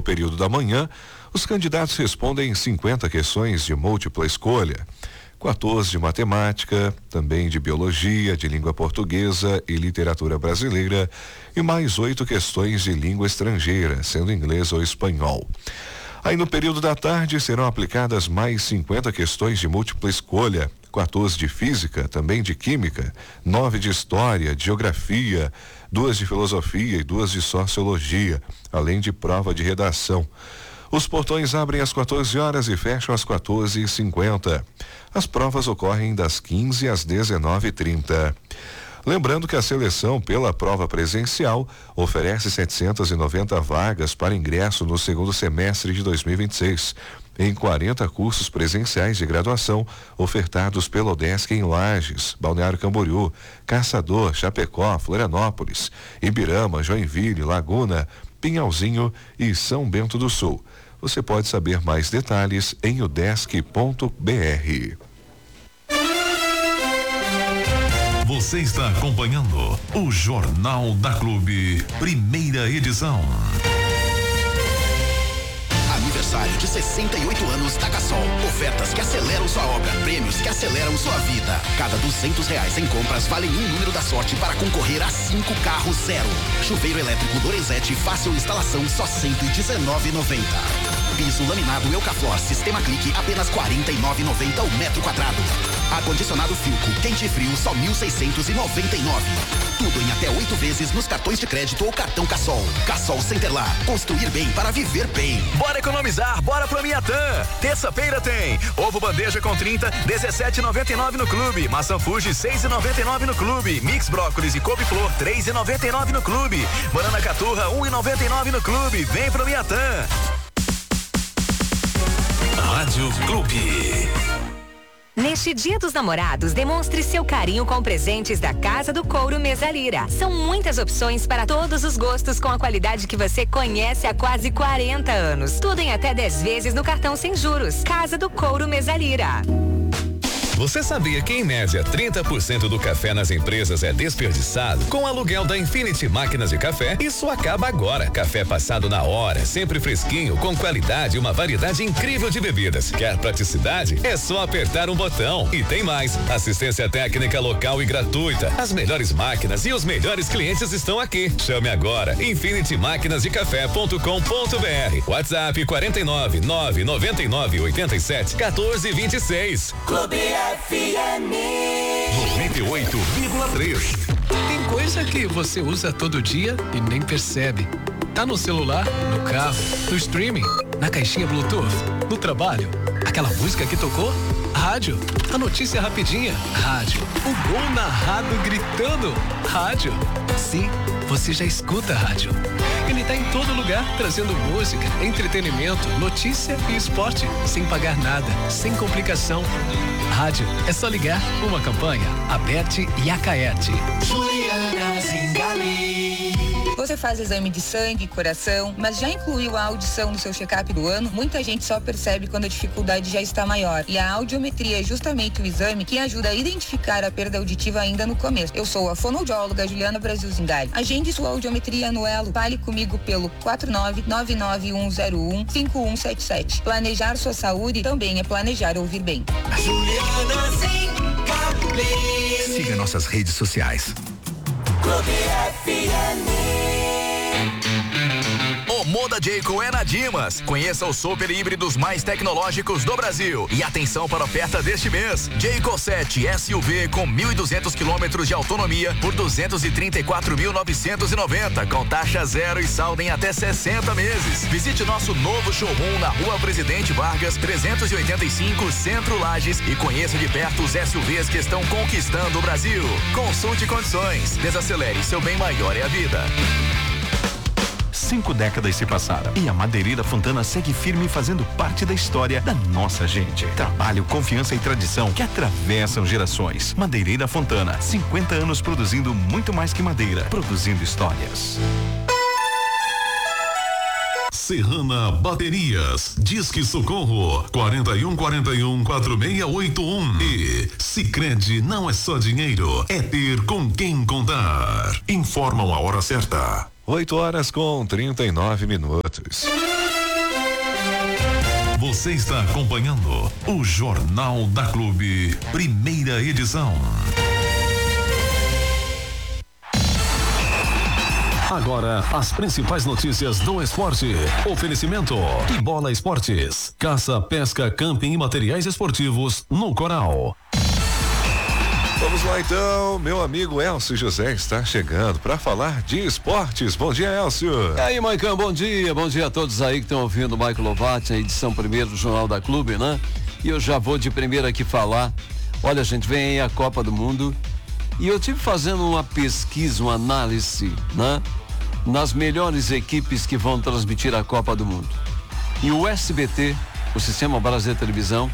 No período da manhã, os candidatos respondem 50 questões de múltipla escolha, 14 de matemática, também de biologia, de língua portuguesa e literatura brasileira e mais 8 questões de língua estrangeira, sendo inglês ou espanhol. Aí no período da tarde serão aplicadas mais 50 questões de múltipla escolha, 14 de física, também de química, 9 de história, de geografia, 2 de filosofia e 2 de sociologia, além de prova de redação. Os portões abrem às 14 horas e fecham às 14h50. As provas ocorrem das 15 às 19h30. Lembrando que a seleção pela prova presencial oferece 790 vagas para ingresso no segundo semestre de 2026, em 40 cursos presenciais de graduação ofertados pela UDESC em Lages, Balneário Camboriú, Caçador, Chapecó, Florianópolis, Ibirama, Joinville, Laguna, Pinhalzinho e São Bento do Sul. Você pode saber mais detalhes em udesc.br. Você está acompanhando o Jornal da Clube, primeira edição. Aniversário de 68 anos da Cassol. Ofertas que aceleram sua obra, prêmios que aceleram sua vida. Cada R$200 em compras valem um número da sorte para concorrer a 5 carros zero. Chuveiro elétrico Lorenzetti, fácil instalação, só R$119,90. Piso laminado Eucaflor, sistema clique, apenas R$49,90 o metro quadrado. Ar-condicionado Filco, quente e frio, só R$1.699. Tudo em até 8 vezes nos cartões de crédito ou cartão Cassol. Cassol Centerlar, construir bem para viver bem. Bora economizar, bora pro Miatã. Terça-feira tem ovo bandeja com 30, R$17,99 no clube. Maçã Fuji, R$6,99 no clube. Mix brócolis e couve-flor, R$3,99 no clube. Banana caturra, R$1,99 no clube. Vem pro Miatã. Rádio Clube. Neste Dia dos Namorados, demonstre seu carinho com presentes da Casa do Couro Mesalira. São muitas opções para todos os gostos com a qualidade que você conhece há quase 40 anos. Tudo em até 10 vezes no cartão sem juros. Casa do Couro Mesalira. Você sabia que em média 30% do café nas empresas é desperdiçado? Com o aluguel da Infinity Máquinas de Café, isso acaba agora. Café passado na hora, sempre fresquinho, com qualidade e uma variedade incrível de bebidas. Quer praticidade? É só apertar um botão. E tem mais, assistência técnica local e gratuita. As melhores máquinas e os melhores clientes estão aqui. Chame agora, infinitymaquinasdecafé.com.br. WhatsApp 49999871426. Clube FM 98,3. Tem coisa que você usa todo dia e nem percebe. Tá no celular, no carro, no streaming, na caixinha Bluetooth, no trabalho. Aquela música que tocou? Rádio. A notícia rapidinha? Rádio. O gol narrado gritando? Rádio. Sim, você já escuta rádio. Ele tá em todo lugar, trazendo música, entretenimento, notícia e esporte, sem pagar nada, sem complicação. Rádio, é só ligar. Uma campanha, Aberte e Acaerte. Juliana Zingali. Você faz exame de sangue, coração, mas já incluiu a audição no seu check-up do ano? Muita gente só percebe quando a dificuldade já está maior. E a audiometria é justamente o exame que ajuda a identificar a perda auditiva ainda no começo. Eu sou a fonoaudióloga Juliana Brasil Zingali. Agende sua audiometria no Elo. Fale comigo pelo 49991015177. Planejar sua saúde também é planejar ouvir bem. Juliana Zingali. Siga nossas redes sociais. Clube FM. O Moda Jayco é na Dimas. Conheça os super híbridos mais tecnológicos do Brasil. E atenção para a oferta deste mês. Jayco 7 SUV com 1.200 quilômetros de autonomia por 234.990 com taxa zero e saldo em até 60 meses. Visite nosso novo showroom na Rua Presidente Vargas 385, Centro Lages, e conheça de perto os SUVs que estão conquistando o Brasil. Consulte condições. Desacelere, seu bem maior é a vida. 5 décadas se passaram e a Madeireira Fontana segue firme fazendo parte da história da nossa gente. Trabalho, confiança e tradição que atravessam gerações. Madeireira Fontana, 50 anos produzindo muito mais que madeira, produzindo histórias. Serrana Baterias, Disque Socorro 4141-4681. E Sicredi não é só dinheiro, é ter com quem contar. Informam a hora certa. 8 horas com 39 minutos. Você está acompanhando o Jornal da Clube, primeira edição. Agora, as principais notícias do esporte. Oferecimento e Bola Esportes. Caça, pesca, camping e materiais esportivos no Coral. Vamos lá então, meu amigo Elcio José está chegando para falar de esportes. Bom dia, Elcio. E aí, Maicon, bom dia a todos aí que estão ouvindo o Michael Lovati, a edição primeira do Jornal da Clube, né? E eu já vou de primeira aqui falar, olha gente, vem aí a Copa do Mundo e eu tive fazendo uma pesquisa, uma análise, né? Nas melhores equipes que vão transmitir a Copa do Mundo. E o SBT, o Sistema Brasileiro de Televisão,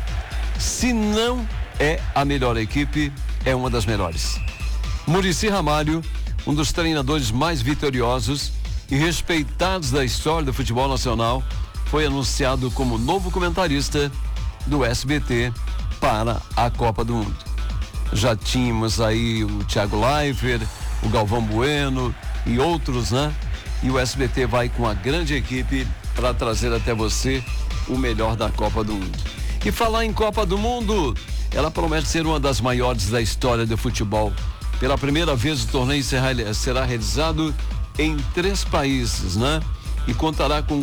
se não é a melhor equipe, é uma das melhores. Muricy Ramalho, um dos treinadores mais vitoriosos e respeitados da história do futebol nacional, foi anunciado como novo comentarista do SBT para a Copa do Mundo. Já tínhamos aí o Thiago Leifert, o Galvão Bueno e outros, né? E o SBT vai com a grande equipe para trazer até você o melhor da Copa do Mundo. E falar em Copa do Mundo, ela promete ser uma das maiores da história do futebol. Pela primeira vez o torneio será realizado em 3 países, né? E contará com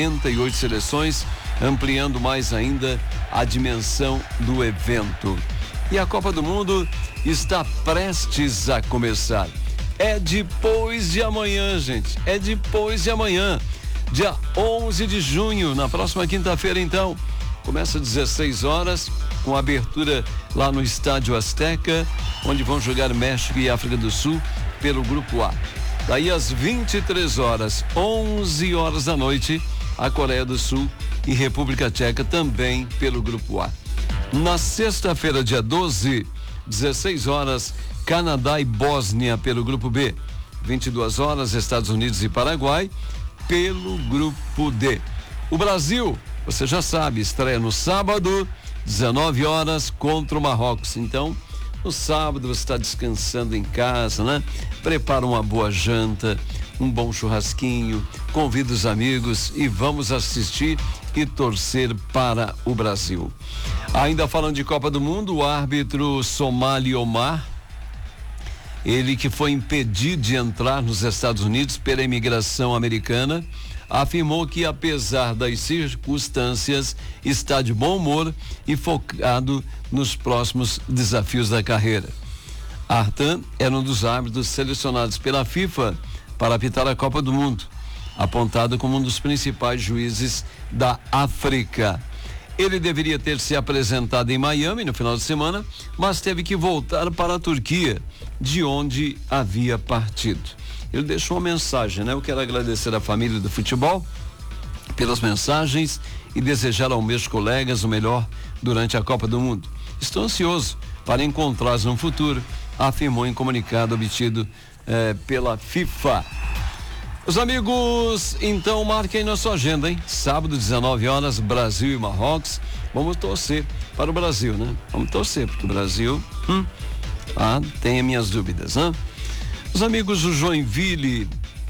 48 seleções, ampliando mais ainda a dimensão do evento. E a Copa do Mundo está prestes a começar. É depois de amanhã, gente. É depois de amanhã. Dia 11 de junho, na próxima quinta-feira, então. Começa às 16 horas, com abertura lá no Estádio Azteca, onde vão jogar México e África do Sul pelo Grupo A. Daí às 23 horas, 11 horas da noite, a Coreia do Sul e República Tcheca também pelo Grupo A. Na sexta-feira, dia 12, 16 horas, Canadá e Bósnia pelo Grupo B. 22 horas, Estados Unidos e Paraguai pelo Grupo D. O Brasil, você já sabe, estreia no sábado, 19 horas, contra o Marrocos. Então, no sábado você está descansando em casa, né? Prepara uma boa janta, um bom churrasquinho, convida os amigos e vamos assistir e torcer para o Brasil. Ainda falando de Copa do Mundo, o árbitro Somali Omar, ele que foi impedido de entrar nos Estados Unidos pela imigração americana, afirmou que, apesar das circunstâncias, está de bom humor e focado nos próximos desafios da carreira. Artan era um dos árbitros selecionados pela FIFA para apitar a Copa do Mundo, apontado como um dos principais juízes da África. Ele deveria ter se apresentado em Miami no final de semana, mas teve que voltar para a Turquia, de onde havia partido. Ele deixou uma mensagem, né? Eu quero agradecer à família do futebol pelas mensagens e desejar aos meus colegas o melhor durante a Copa do Mundo. Estou ansioso para encontrá-los no futuro, afirmou em comunicado obtido pela FIFA. Os amigos, então marquem na sua agenda, hein? Sábado, 19 horas, Brasil e Marrocos. Vamos torcer para o Brasil, né? Vamos torcer, porque o Brasil, tem as minhas dúvidas, né? Os amigos, o Joinville,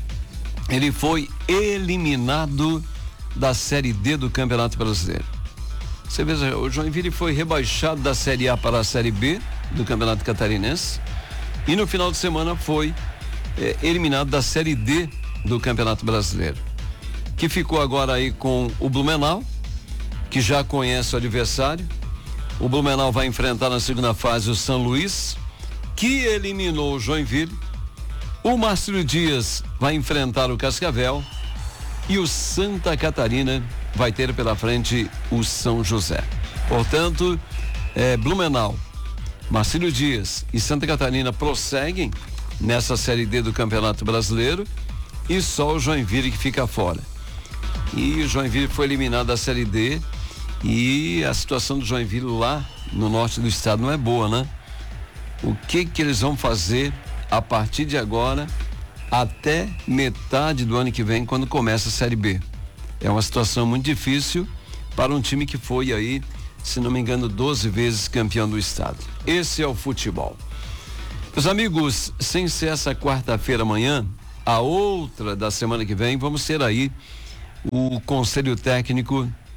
ele foi eliminado da Série D do Campeonato Brasileiro. Você veja, o Joinville foi rebaixado da Série A para a Série B do Campeonato Catarinense e no final de semana foi eliminado da Série D do Campeonato Brasileiro, que ficou agora aí com o Blumenau, que já conhece o adversário. O Blumenau vai enfrentar na segunda fase o São Luís, que eliminou o Joinville. O Márcio Dias vai enfrentar o Cascavel e o Santa Catarina vai ter pela frente o São José. Portanto, Blumenau, Marcílio Dias e Santa Catarina prosseguem nessa Série D do Campeonato Brasileiro e só o Joinville que fica fora. E o Joinville foi eliminado da Série D e a situação do Joinville lá no norte do estado não é boa, né? O que eles vão fazer a partir de agora até metade do ano que vem, quando começa a Série B? É uma situação muito difícil para um time que foi aí, se não me engano, 12 vezes campeão do estado. Esse é o futebol. Meus amigos, sem ser essa quarta-feira amanhã, a outra da semana que vem, vamos ter aí o Conselho Técnico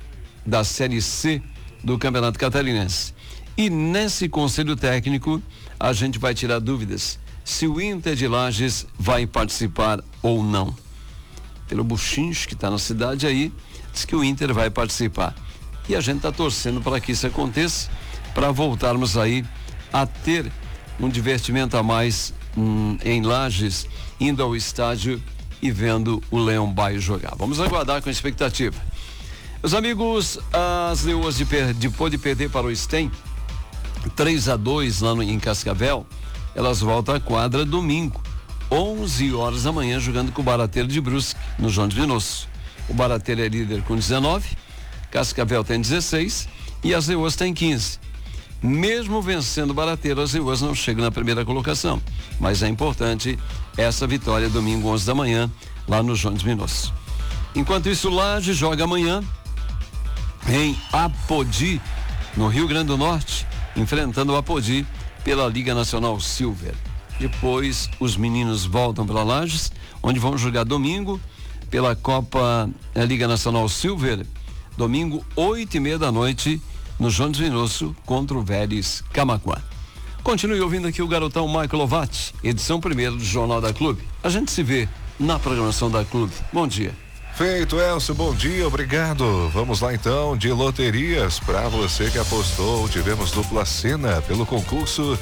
da Série C do Campeonato Catarinense. E nesse conselho técnico, a gente vai tirar dúvidas se o Inter de Lages vai participar ou não. Pelo buchincho que está na cidade aí, diz que o Inter vai participar. E a gente está torcendo para que isso aconteça, para voltarmos aí a ter um divertimento a mais em Lages, indo ao estádio e vendo o Leão Baio jogar. Vamos aguardar com expectativa. Meus amigos, as Leoas depois de perder para o Stem 3-2 lá em Cascavel, elas voltam à quadra domingo, 11 horas da manhã, jogando com o Barateiro de Brusque, no João de Vinosso. O Barateiro é líder com 19, Cascavel tem 16 e as Leoas tem 15. Mesmo vencendo o Barateiro, as Leoas não chegam na primeira colocação, mas é importante essa vitória domingo, 11 da manhã, lá no João de Vinosso. Enquanto isso, Lages joga amanhã em Apodi, no Rio Grande do Norte, enfrentando o Apodi pela Liga Nacional Silver. Depois os meninos voltam para Lages, onde vão jogar domingo pela Copa Liga Nacional Silver, domingo 8:30 da noite, no João de Vinosso contra o Vélez Camaquã. Continue ouvindo aqui o garotão Michael Lovatti, edição 1ª do Jornal da Clube. A gente se vê na programação da Clube. Bom dia. Feito, Elcio, bom dia, obrigado. Vamos lá então, de loterias, para você que apostou, tivemos dupla cena pelo concurso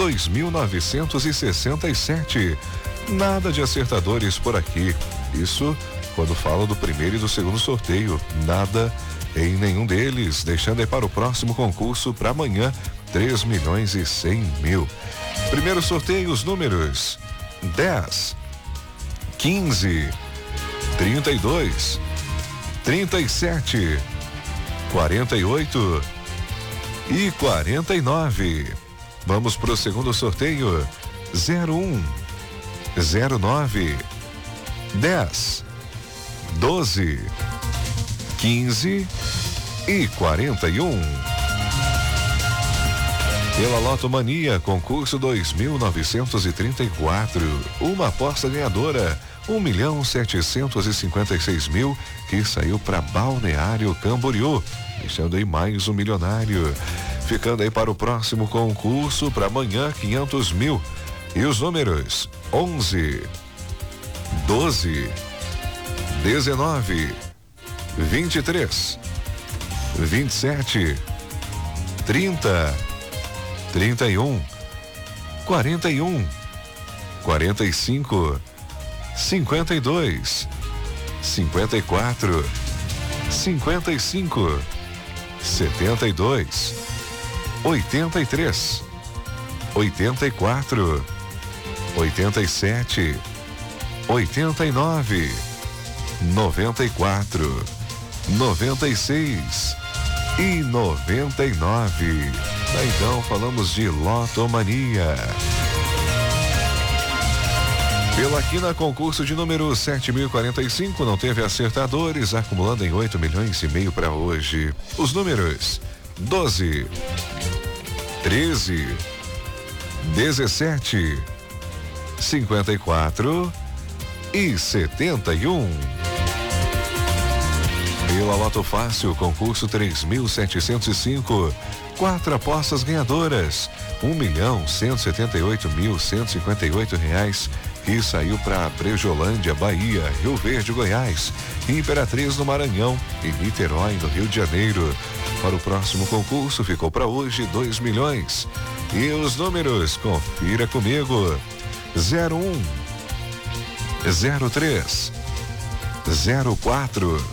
2967. Nada de acertadores por aqui. Isso quando falo do primeiro e do segundo sorteio. Nada em nenhum deles, deixando aí para o próximo concurso para amanhã, 3.100.000. Primeiro sorteio, os números 10, 15, 32, 37, 48 e 49. Vamos para o segundo sorteio, 01, 09, 10, 12, 15 e 41. Pela Lotomania, concurso 2.934, uma aposta ganhadora, 1.756.000, que saiu para Balneário Camboriú, deixando aí mais um milionário. Ficando aí para o próximo concurso, para amanhã, 500.000. E os números 11, 12, 19, 23, 27, 30, 31, 41, 45, 52, 54, 55, 72, 83, 84, 87, 89, 94, 96 e 99. Então falamos de Lotomania. Pela quina, concurso de número 7.045, não teve acertadores, acumulando em 8,5 milhões para hoje. Os números 12, 13, 17, 54 e 71. Pela Loto Fácil, concurso 3.705, 4 apostas ganhadoras, R$1.178.158, que saiu para Brejolândia, Bahia, Rio Verde, Goiás, Imperatriz no Maranhão e Niterói, no Rio de Janeiro. Para o próximo concurso, ficou para hoje 2 milhões. E os números, confira comigo: 01, 03, 04,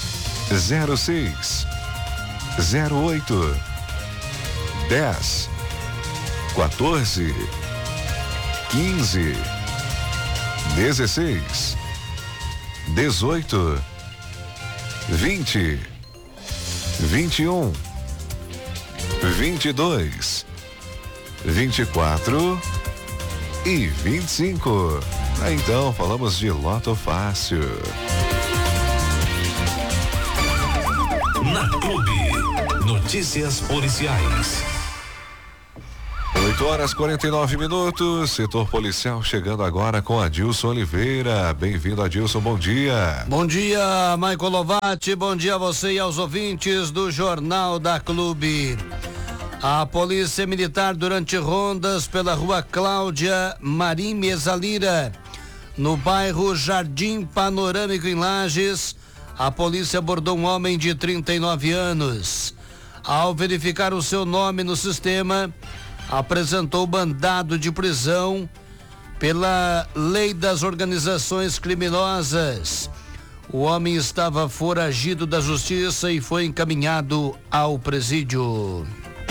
06, 08, 10, 14, 15, 16, 18, 20, 21, 22, 24 e 25. Então, falamos de Loto Fácil. Na Clube, notícias policiais. 8h49. Setor policial chegando agora com Adilson Oliveira. Bem-vindo, Adilson, bom dia. Bom dia, Michael Lovatti, bom dia a você e aos ouvintes do Jornal da Clube. A Polícia Militar, durante rondas pela rua Cláudia Marim Mesalira, no bairro Jardim Panorâmico, em Lages, a polícia abordou um homem de 39 anos. Ao verificar o seu nome no sistema, apresentou mandado de prisão pela Lei das Organizações Criminosas. O homem estava foragido da justiça e foi encaminhado ao presídio.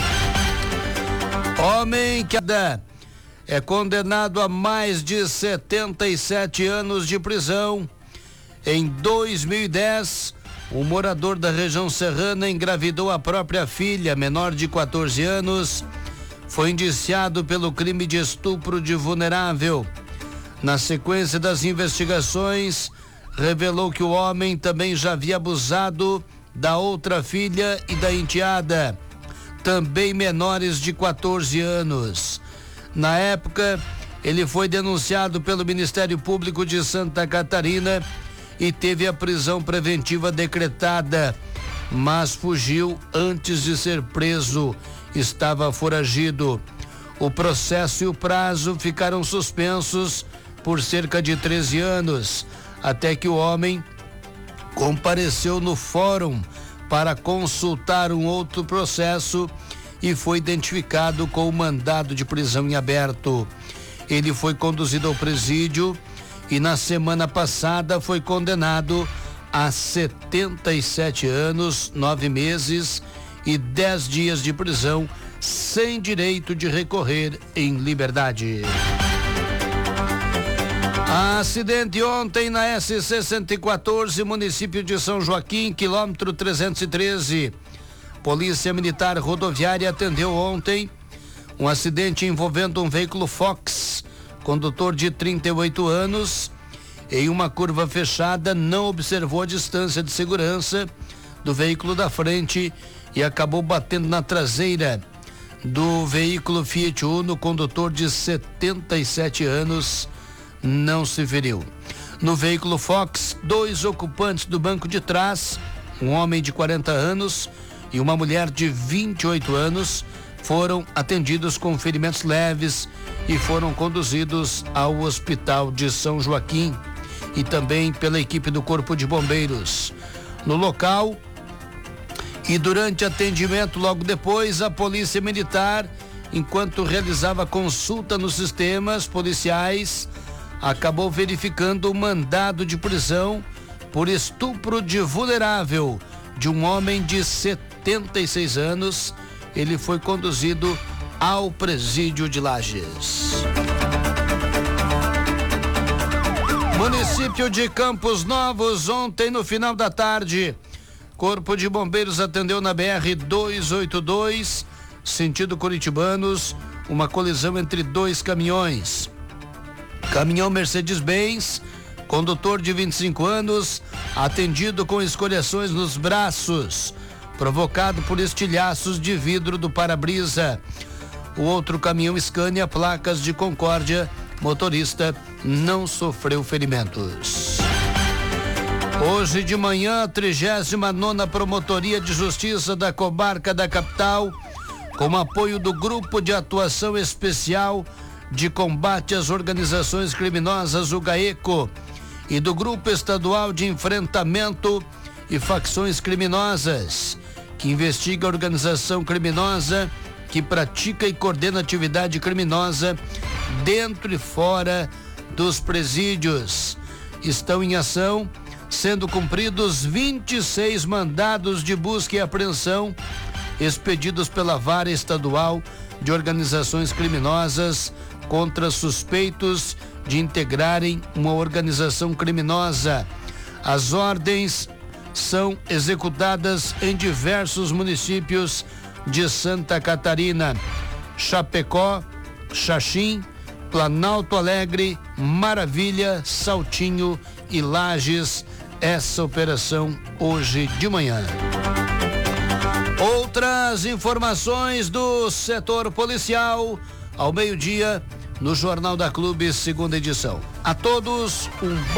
Homem que é condenado a mais de 77 anos de prisão. Em 2010, um morador da região serrana engravidou a própria filha, menor de 14 anos. Foi indiciado pelo crime de estupro de vulnerável. Na sequência das investigações, revelou que o homem também já havia abusado da outra filha e da enteada, também menores de 14 anos. Na época, ele foi denunciado pelo Ministério Público de Santa Catarina e teve a prisão preventiva decretada, mas fugiu antes de ser preso. Estava foragido. O processo e o prazo ficaram suspensos por cerca de 13 anos, até que o homem compareceu no fórum para consultar um outro processo e foi identificado com o mandado de prisão em aberto. Ele foi conduzido ao presídio e na semana passada foi condenado a 77 anos, 9 meses e 10 dias de prisão, sem direito de recorrer em liberdade. Acidente ontem na SC 114, município de São Joaquim, quilômetro 313. Polícia Militar Rodoviária atendeu ontem um acidente envolvendo um veículo Fox, condutor de 38 anos, em uma curva fechada, não observou a distância de segurança do veículo da frente e acabou batendo na traseira do veículo Fiat Uno. Condutor de 77 anos não se feriu. No veículo Fox, 2 ocupantes do banco de trás, um homem de 40 anos e uma mulher de 28 anos, foram atendidos com ferimentos leves e foram conduzidos ao Hospital de São Joaquim e também pela equipe do Corpo de Bombeiros. No local e durante atendimento, logo depois, a Polícia Militar, enquanto realizava consulta nos sistemas policiais, acabou verificando o mandado de prisão por estupro de vulnerável de um homem de 76 anos. Ele foi conduzido ao presídio de Lages. Município de Campos Novos, ontem no final da tarde, Corpo de Bombeiros atendeu na BR 282, sentido Curitibanos, uma colisão entre 2 caminhões. Caminhão Mercedes-Benz, condutor de 25 anos, atendido com escoriações nos braços, provocado por estilhaços de vidro do para-brisa. O outro caminhão Scania, placas de Concórdia, motorista não sofreu ferimentos. Hoje de manhã, a 39ª Promotoria de Justiça da Comarca da Capital, com apoio do Grupo de Atuação Especial de Combate às Organizações Criminosas, o GAECO, e do Grupo Estadual de Enfrentamento e Facções Criminosas, que investiga a organização criminosa que pratica e coordena atividade criminosa dentro e fora dos presídios. Estão em ação, sendo cumpridos 26 mandados de busca e apreensão expedidos pela Vara Estadual de Organizações Criminosas contra suspeitos de integrarem uma organização criminosa. As ordens são executadas em diversos municípios de Santa Catarina: Chapecó, Xaxim, Planalto Alegre, Maravilha, Saltinho e Lages. Essa operação hoje de manhã. Outras informações do setor policial. ao meio-dia, no Jornal da Clube, segunda edição. A todos, um bom